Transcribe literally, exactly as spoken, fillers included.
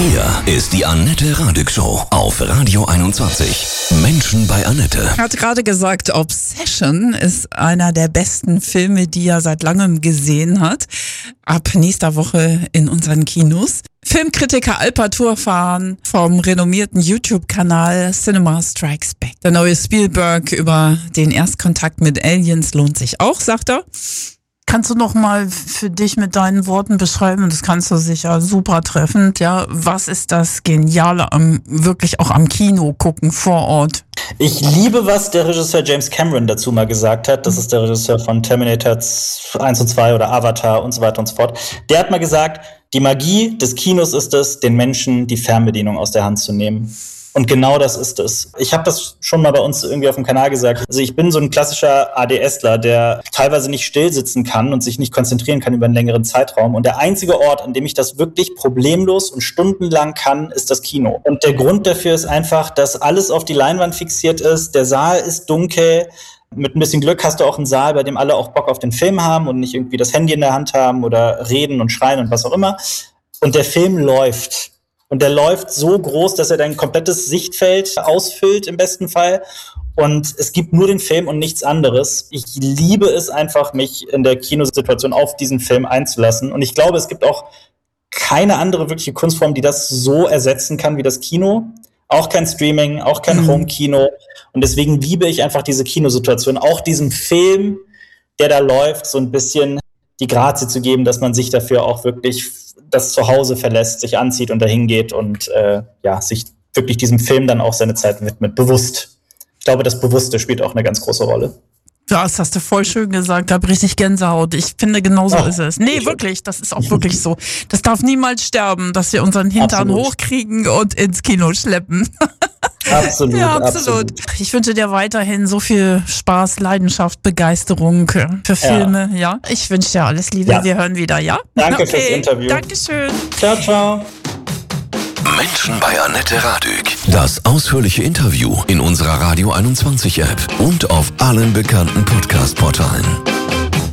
Hier ist die Annette Radig Show auf Radio einundzwanzig. Menschen bei Annette. Er hat gerade gesagt, Obsession ist einer der besten Filme, die er seit langem gesehen hat. Ab nächster Woche in unseren Kinos. Filmkritiker Alper Turfan vom renommierten YouTube-Kanal Cinema Strikes Back. Der neue Spielberg über den Erstkontakt mit Aliens lohnt sich auch, sagt er. Kannst du noch mal für dich mit deinen Worten beschreiben, das kannst du sicher super treffend, ja, was ist das Geniale am, wirklich auch am Kino gucken vor Ort? Ich liebe, was der Regisseur James Cameron dazu mal gesagt hat. Das ist der Regisseur von Terminator eins und zwei oder Avatar und so weiter und so fort. Der hat mal gesagt, die Magie des Kinos ist es, den Menschen die Fernbedienung aus der Hand zu nehmen. Und genau das ist es. Ich habe das schon mal bei uns irgendwie auf dem Kanal gesagt. Also ich bin so ein klassischer ADSler, der teilweise nicht still sitzen kann und sich nicht konzentrieren kann über einen längeren Zeitraum. Und der einzige Ort, an dem ich das wirklich problemlos und stundenlang kann, ist das Kino. Und der Grund dafür ist einfach, dass alles auf die Leinwand fixiert ist. Der Saal ist dunkel. Mit ein bisschen Glück hast du auch einen Saal, bei dem alle auch Bock auf den Film haben und nicht irgendwie das Handy in der Hand haben oder reden und schreien und was auch immer. Und der Film läuft. Und der läuft so groß, dass er dein komplettes Sichtfeld ausfüllt im besten Fall. Und es gibt nur den Film und nichts anderes. Ich liebe es einfach, mich in der Kinosituation auf diesen Film einzulassen. Und ich glaube, es gibt auch keine andere wirkliche Kunstform, die das so ersetzen kann wie das Kino. Auch kein Streaming, auch kein mhm. Home-Kino. Und deswegen liebe ich einfach diese Kinosituation. Auch diesem Film, der da läuft, so ein bisschen die Grazie zu geben, dass man sich dafür auch wirklich das Zuhause verlässt, sich anzieht und dahin geht und äh, ja, sich wirklich diesem Film dann auch seine Zeit widmet, bewusst. Ich glaube, das Bewusste spielt auch eine ganz große Rolle. Das hast du voll schön gesagt, da hab richtig Gänsehaut. Ich finde, genau so oh, ist es. Nee, wirklich, das ist auch wirklich so. Das darf niemals sterben, dass wir unseren Hintern absolut hochkriegen und ins Kino schleppen. Absolut, ja, absolut, absolut. Ich wünsche dir weiterhin so viel Spaß, Leidenschaft, Begeisterung für Filme. Ja, ja? Ich wünsche dir alles Liebe. Ja. Wir hören wieder, ja? Danke okay. fürs Interview. Dankeschön. Ciao, ciao. Menschen bei Annette Radig. Das ausführliche Interview in unserer Radio einundzwanzig App und auf allen bekannten Podcast-Portalen.